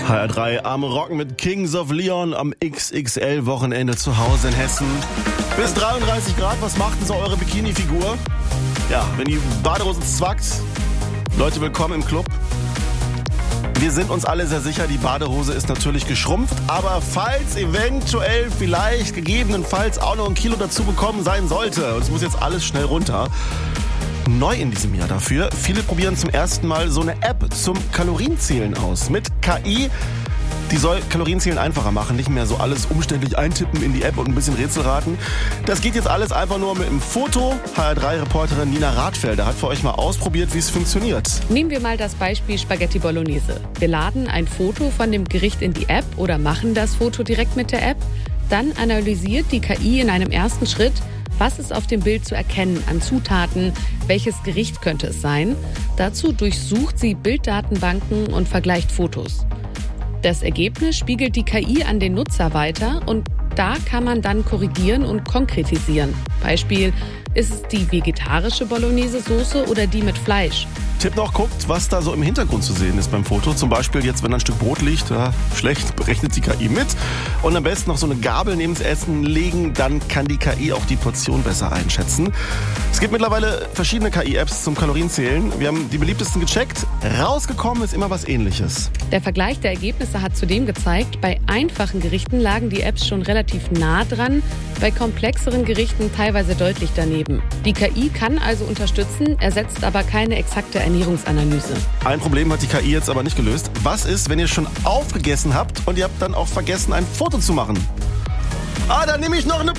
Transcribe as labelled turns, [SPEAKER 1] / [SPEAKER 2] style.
[SPEAKER 1] HR3 am Rocken mit Kings of Leon am XXL-Wochenende zu Hause in Hessen. Bis 33 Grad, was macht denn so eure Bikini-Figur? Ja, wenn die Badehose zwackt, Leute, willkommen im Club. Wir sind uns alle sehr sicher, die Badehose ist natürlich geschrumpft, aber falls eventuell vielleicht gegebenenfalls auch noch ein Kilo dazu bekommen sein sollte, und es muss jetzt alles schnell runter, neu in diesem Jahr dafür, viele probieren zum ersten Mal so eine App zum Kalorienzählen aus. Mit KI, die soll Kalorienzählen einfacher machen, nicht mehr so alles umständlich eintippen in die App und ein bisschen Rätsel raten. Das geht jetzt alles einfach nur mit einem Foto. HR3-Reporterin Nina Radfelder hat für euch mal ausprobiert, wie es funktioniert.
[SPEAKER 2] Nehmen wir mal das Beispiel Spaghetti Bolognese. Wir laden ein Foto von dem Gericht in die App oder machen das Foto direkt mit der App. Dann analysiert die KI in einem ersten Schritt, was ist auf dem Bild zu erkennen an Zutaten, welches Gericht könnte es sein. Dazu durchsucht sie Bilddatenbanken und vergleicht Fotos. Das Ergebnis spiegelt die KI an den Nutzer weiter und da kann man dann korrigieren und konkretisieren. Beispiel, ist es die vegetarische Bolognese-Soße oder die mit Fleisch?
[SPEAKER 1] Tipp noch, guckt, was da so im Hintergrund zu sehen ist beim Foto. Zum Beispiel jetzt, wenn ein Stück Brot liegt, ja, schlecht, berechnet die KI mit. Und am besten noch so eine Gabel neben das Essen legen, dann kann die KI auch die Portion besser einschätzen. Es gibt mittlerweile verschiedene KI-Apps zum Kalorienzählen. Wir haben die beliebtesten gecheckt. Rausgekommen ist immer was Ähnliches.
[SPEAKER 2] Der Vergleich der Ergebnisse hat zudem gezeigt, bei einfachen Gerichten lagen die Apps schon relativ nah dran, bei komplexeren Gerichten teilweise deutlich daneben. Die KI kann also unterstützen, ersetzt aber keine exakte Ernährungsanalyse.
[SPEAKER 1] Ein Problem hat die KI jetzt aber nicht gelöst. Was ist, wenn ihr schon aufgegessen habt und ihr habt dann auch vergessen, ein Foto zu machen? Dann nehme ich noch eine